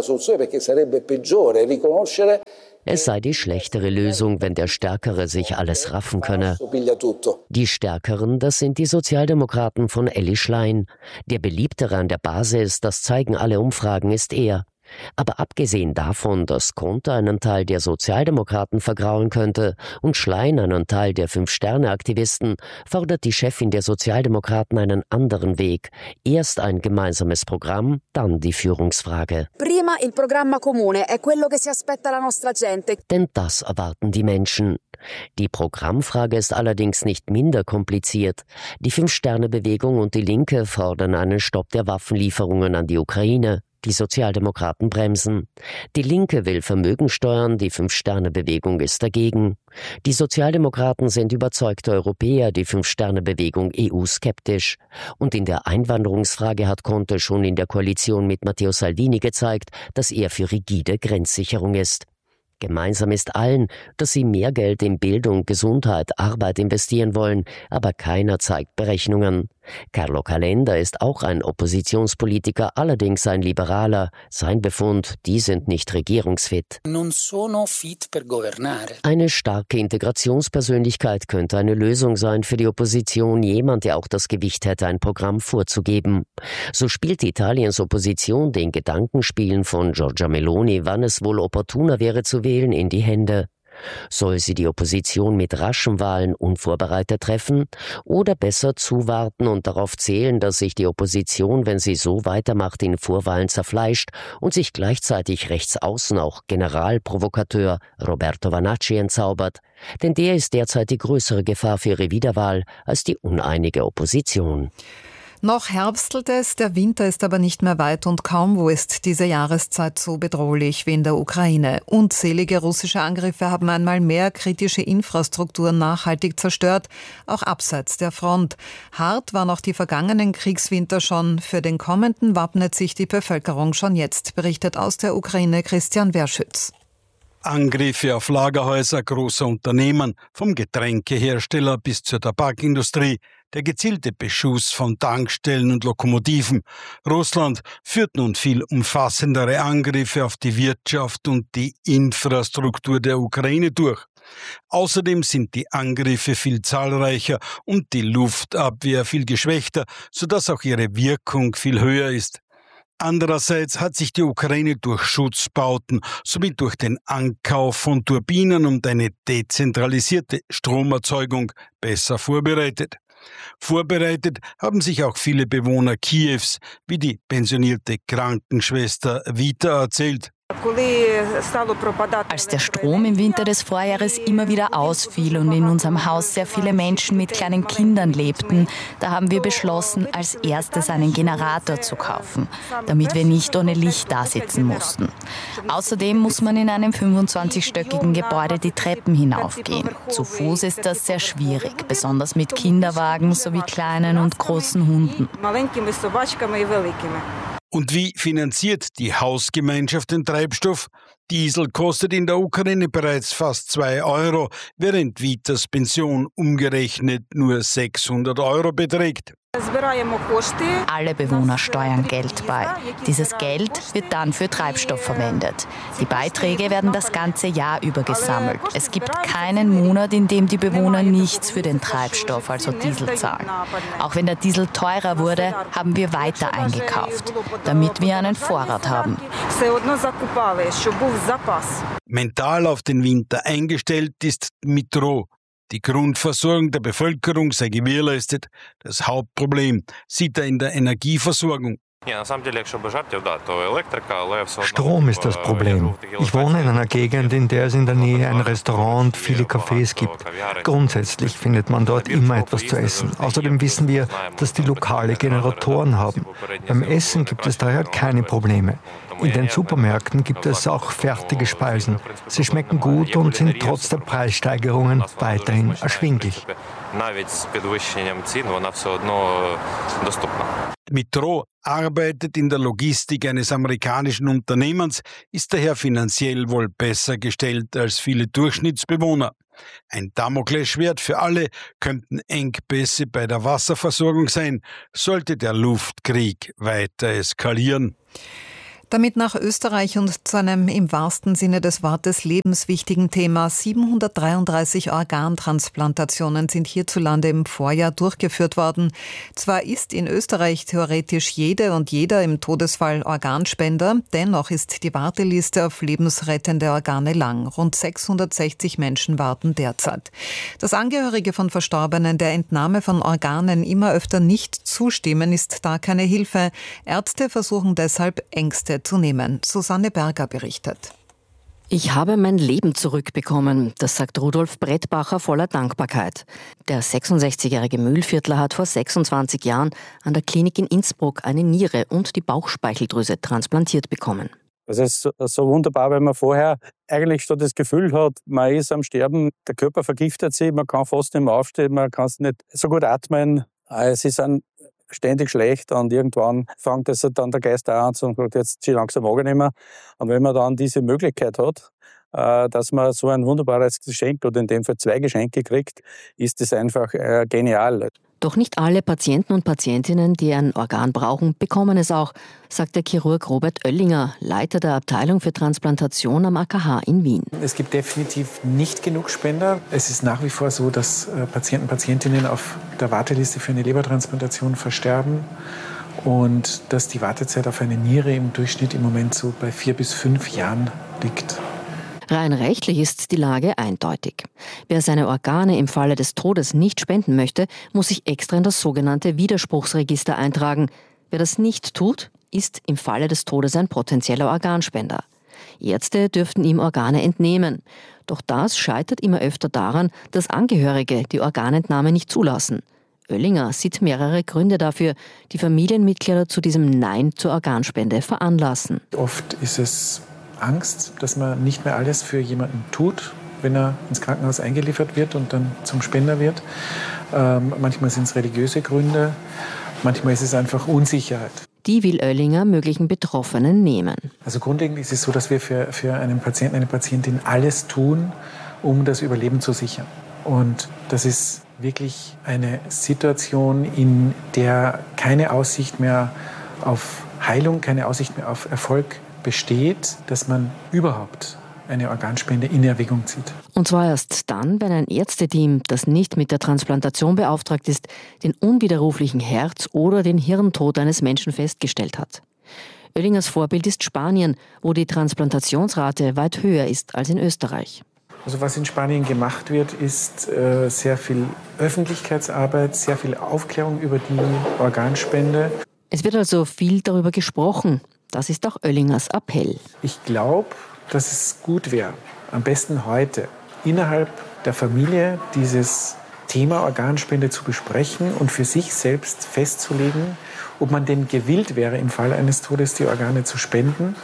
es sei die schlechtere Lösung, wenn der Stärkere sich alles raffen könne. Die Stärkeren, das sind die Sozialdemokraten von Elly Schlein. Der beliebtere an der Basis, das zeigen alle Umfragen, ist er. Aber abgesehen davon, dass Conte einen Teil der Sozialdemokraten vergraulen könnte und Schlein einen Teil der Fünf-Sterne-Aktivisten, fordert die Chefin der Sozialdemokraten einen anderen Weg. Erst ein gemeinsames Programm, dann die Führungsfrage. Prima il programma comune è quello che si aspetta la nostra gente. Denn das erwarten die Menschen. Die Programmfrage ist allerdings nicht minder kompliziert. Die Fünf-Sterne-Bewegung und die Linke fordern einen Stopp der Waffenlieferungen an die Ukraine. Die Sozialdemokraten bremsen. Die Linke will Vermögen steuern, die Fünf-Sterne-Bewegung ist dagegen. Die Sozialdemokraten sind überzeugte Europäer, die Fünf-Sterne-Bewegung E U-skeptisch. Und in der Einwanderungsfrage hat Conte schon in der Koalition mit Matteo Salvini gezeigt, dass er für rigide Grenzsicherung ist. Gemeinsam ist allen, dass sie mehr Geld in Bildung, Gesundheit, Arbeit investieren wollen, aber keiner zeigt Berechnungen. Carlo Calenda ist auch ein Oppositionspolitiker, allerdings ein Liberaler. Sein Befund, die sind nicht regierungsfit. Non sono fit per governare. Eine starke Integrationspersönlichkeit könnte eine Lösung sein für die Opposition, jemand, der auch das Gewicht hätte, ein Programm vorzugeben. So spielt Italiens Opposition den Gedankenspielen von Giorgia Meloni, wann es wohl opportuner wäre zu wählen, in die Hände. Soll sie die Opposition mit raschen Wahlen unvorbereitet treffen oder besser zuwarten und darauf zählen, dass sich die Opposition, wenn sie so weitermacht, in Vorwahlen zerfleischt und sich gleichzeitig rechts außen auch Generalprovokateur Roberto Vanacci entzaubert? Denn der ist derzeit die größere Gefahr für ihre Wiederwahl als die uneinige Opposition. Noch herbstelt es, der Winter ist aber nicht mehr weit und kaum wo ist diese Jahreszeit so bedrohlich wie in der Ukraine. Unzählige russische Angriffe haben einmal mehr kritische Infrastruktur nachhaltig zerstört, auch abseits der Front. Hart waren auch die vergangenen Kriegswinter schon. Für den kommenden wappnet sich die Bevölkerung schon jetzt, berichtet aus der Ukraine Christian Werschütz. Angriffe auf Lagerhäuser großer Unternehmen, vom Getränkehersteller bis zur Tabakindustrie, der gezielte Beschuss von Tankstellen und Lokomotiven. Russland führt nun viel umfassendere Angriffe auf die Wirtschaft und die Infrastruktur der Ukraine durch. Außerdem sind die Angriffe viel zahlreicher und die Luftabwehr viel geschwächter, sodass auch ihre Wirkung viel höher ist. Andererseits hat sich die Ukraine durch Schutzbauten sowie durch den Ankauf von Turbinen und eine dezentralisierte Stromerzeugung besser vorbereitet. Vorbereitet haben sich auch viele Bewohner Kiews, wie die pensionierte Krankenschwester Vita erzählt. Als der Strom im Winter des Vorjahres immer wieder ausfiel und in unserem Haus sehr viele Menschen mit kleinen Kindern lebten, da haben wir beschlossen, als erstes einen Generator zu kaufen, damit wir nicht ohne Licht dasitzen mussten. Außerdem muss man in einem fünfundzwanzigstöckigen Gebäude die Treppen hinaufgehen. Zu Fuß ist das sehr schwierig, besonders mit Kinderwagen sowie kleinen und großen Hunden. Und wie finanziert die Hausgemeinschaft den Treibstoff? Diesel kostet in der Ukraine bereits fast zwei Euro, während Vitas Pension umgerechnet nur sechshundert Euro beträgt. Alle Bewohner steuern Geld bei. Dieses Geld wird dann für Treibstoff verwendet. Die Beiträge werden das ganze Jahr über gesammelt. Es gibt keinen Monat, in dem die Bewohner nichts für den Treibstoff, also Diesel, zahlen. Auch wenn der Diesel teurer wurde, haben wir weiter eingekauft, damit wir einen Vorrat haben. Mental auf den Winter eingestellt ist Dmytro. Die Grundversorgung der Bevölkerung sei gewährleistet. Das Hauptproblem sieht er in der Energieversorgung. Strom ist das Problem. Ich wohne in einer Gegend, in der es in der Nähe ein Restaurant und viele Cafés gibt. Grundsätzlich findet man dort immer etwas zu essen. Außerdem wissen wir, dass die lokale Generatoren haben. Beim Essen gibt es daher keine Probleme. In den Supermärkten gibt es auch fertige Speisen. Sie schmecken gut und sind trotz der Preissteigerungen weiterhin erschwinglich. Dmytro arbeitet in der Logistik eines amerikanischen Unternehmens, ist daher finanziell wohl besser gestellt als viele Durchschnittsbewohner. Ein Damoklesschwert für alle könnten Engpässe bei der Wasserversorgung sein, sollte der Luftkrieg weiter eskalieren. Damit nach Österreich und zu einem im wahrsten Sinne des Wortes lebenswichtigen Thema. siebenhundertdreiunddreißig Organtransplantationen sind hierzulande im Vorjahr durchgeführt worden. Zwar ist in Österreich theoretisch jede und jeder im Todesfall Organspender, dennoch ist die Warteliste auf lebensrettende Organe lang. Rund sechshundertsechzig Menschen warten derzeit. Dass Angehörige von Verstorbenen der Entnahme von Organen immer öfter nicht zustimmen, ist da keine Hilfe. Ärzte versuchen deshalb Ängste zu nehmen. Susanne Berger berichtet. Ich habe mein Leben zurückbekommen, das sagt Rudolf Brettbacher voller Dankbarkeit. Der sechsundsechzigjährige Mühlviertler hat vor sechsundzwanzig Jahren an der Klinik in Innsbruck eine Niere und die Bauchspeicheldrüse transplantiert bekommen. Es ist so, so wunderbar, weil man vorher eigentlich so das Gefühl hat, man ist am Sterben, der Körper vergiftet sich, man kann fast nicht mehr aufstehen, man kann nicht so gut atmen. Es ist ein ständig schlecht und irgendwann fängt es dann der Geist an und sagt, jetzt zieh langsam angenehmer. Und wenn man dann diese Möglichkeit hat, dass man so ein wunderbares Geschenk oder in dem Fall zwei Geschenke kriegt, ist das einfach genial. Doch nicht alle Patienten und Patientinnen, die ein Organ brauchen, bekommen es auch, sagt der Chirurg Robert Oellinger, Leiter der Abteilung für Transplantation am A K H in Wien. Es gibt definitiv nicht genug Spender. Es ist nach wie vor so, dass Patienten und Patientinnen auf der Warteliste für eine Lebertransplantation versterben und dass die Wartezeit auf eine Niere im Durchschnitt im Moment so bei vier bis fünf Jahren liegt. Rein rechtlich ist die Lage eindeutig. Wer seine Organe im Falle des Todes nicht spenden möchte, muss sich extra in das sogenannte Widerspruchsregister eintragen. Wer das nicht tut, ist im Falle des Todes ein potenzieller Organspender. Ärzte dürften ihm Organe entnehmen. Doch das scheitert immer öfter daran, dass Angehörige die Organentnahme nicht zulassen. Oellinger sieht mehrere Gründe dafür, die Familienmitglieder zu diesem Nein zur Organspende veranlassen. Oft ist es Angst, dass man nicht mehr alles für jemanden tut, wenn er ins Krankenhaus eingeliefert wird und dann zum Spender wird. Ähm, manchmal sind es religiöse Gründe, manchmal ist es einfach Unsicherheit. Die will Oellinger möglichen Betroffenen nehmen. Also grundlegend ist es so, dass wir für, für einen Patienten, eine Patientin alles tun, um das Überleben zu sichern. Und das ist wirklich eine Situation, in der keine Aussicht mehr auf Heilung, keine Aussicht mehr auf Erfolg besteht, dass man überhaupt eine Organspende in Erwägung zieht. Und zwar erst dann, wenn ein Ärzteteam, das nicht mit der Transplantation beauftragt ist, den unwiderruflichen Herz- oder den Hirntod eines Menschen festgestellt hat. Oellingers Vorbild ist Spanien, wo die Transplantationsrate weit höher ist als in Österreich. Also was in Spanien gemacht wird, ist äh, sehr viel Öffentlichkeitsarbeit, sehr viel Aufklärung über die Organspende. Es wird also viel darüber gesprochen. Das ist auch Oellingers Appell. Ich glaube, dass es gut wäre, am besten heute, innerhalb der Familie dieses Thema Organspende zu besprechen und für sich selbst festzulegen, ob man denn gewillt wäre, im Fall eines Todes die Organe zu spenden,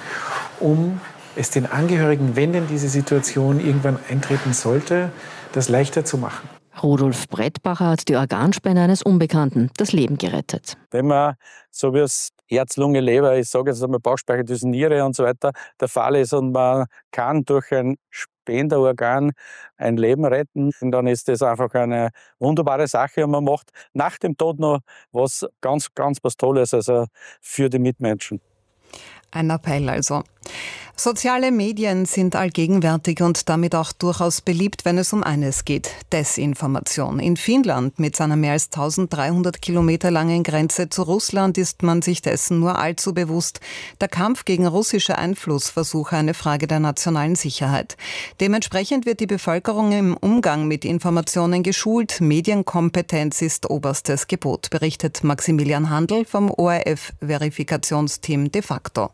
um es den Angehörigen, wenn denn diese Situation irgendwann eintreten sollte, das leichter zu machen. Rudolf Brettbacher hat die Organspende eines Unbekannten das Leben gerettet. Wenn man, so wie es Herz, Lunge, Leber, ich sage jetzt einmal Bauchspeicheldrüse, Niere und so weiter, der Fall ist und man kann durch ein Spenderorgan ein Leben retten, und dann ist das einfach eine wunderbare Sache und man macht nach dem Tod noch was ganz, ganz was Tolles, also für die Mitmenschen. Ein Appell also. Soziale Medien sind allgegenwärtig und damit auch durchaus beliebt, wenn es um eines geht: Desinformation. In Finnland mit seiner mehr als dreizehnhundert Kilometer langen Grenze zu Russland ist man sich dessen nur allzu bewusst. Der Kampf gegen russische Einflussversuche eine Frage der nationalen Sicherheit. Dementsprechend wird die Bevölkerung im Umgang mit Informationen geschult. Medienkompetenz ist oberstes Gebot, berichtet Maximilian Handl vom O R F-Verifikationsteam de facto.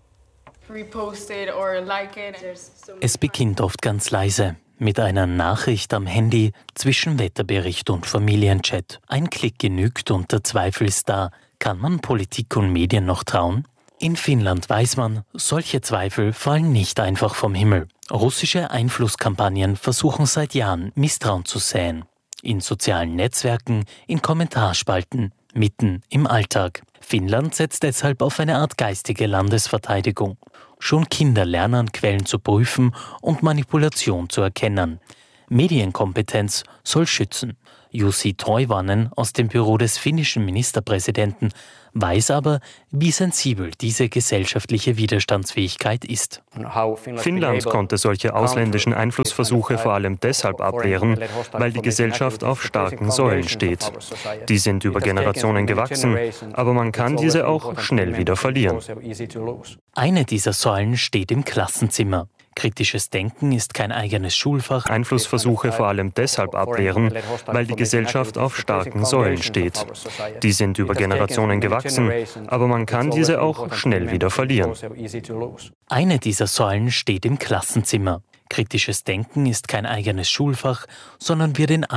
Es beginnt oft ganz leise, mit einer Nachricht am Handy zwischen Wetterbericht und Familienchat. Ein Klick genügt und der Zweifel ist da. Kann man Politik und Medien noch trauen? In Finnland weiß man, solche Zweifel fallen nicht einfach vom Himmel. Russische Einflusskampagnen versuchen seit Jahren, Misstrauen zu säen. In sozialen Netzwerken, in Kommentarspalten, mitten im Alltag. Finnland setzt deshalb auf eine Art geistige Landesverteidigung. Schon Kinder lernen, Quellen zu prüfen und Manipulation zu erkennen. Medienkompetenz soll schützen. Jussi Toivonen aus dem Büro des finnischen Ministerpräsidenten weiß aber, wie sensibel diese gesellschaftliche Widerstandsfähigkeit ist. Finnland konnte solche ausländischen Einflussversuche vor allem deshalb abwehren, weil die Gesellschaft auf starken Säulen steht. Die sind über Generationen gewachsen, aber man kann diese auch schnell wieder verlieren. Eine dieser Säulen steht im Klassenzimmer. Kritisches Denken ist kein eigenes Schulfach. Einflussversuche vor allem deshalb abwehren, weil die Gesellschaft auf starken Säulen steht. Die sind über Generationen gewachsen, aber man kann diese auch schnell wieder verlieren. Eine dieser Säulen steht im Klassenzimmer. Kritisches Denken ist kein eigenes Schulfach, sondern wird in